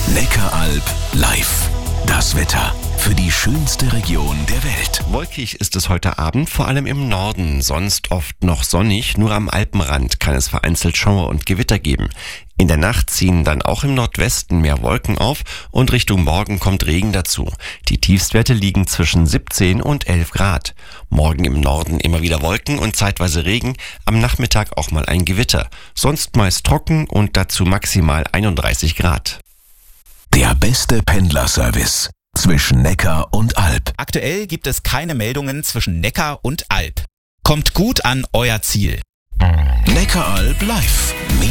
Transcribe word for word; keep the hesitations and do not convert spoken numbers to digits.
Neckaralb live. Das Wetter für die schönste Region der Welt. Wolkig ist es heute Abend, vor allem im Norden, sonst oft noch sonnig. Nur am Alpenrand kann es vereinzelt Schauer und Gewitter geben. In der Nacht ziehen dann auch im Nordwesten mehr Wolken auf und Richtung Morgen kommt Regen dazu. Die Tiefstwerte liegen zwischen siebzehn und elf Grad. Morgen im Norden immer wieder Wolken und zeitweise Regen, am Nachmittag auch mal ein Gewitter. Sonst meist trocken und dazu maximal einunddreißig Grad. Der beste Pendlerservice zwischen Neckar und Alb. Aktuell gibt es keine Meldungen zwischen Neckar und Alb. Kommt gut an euer Ziel. Neckaralb live.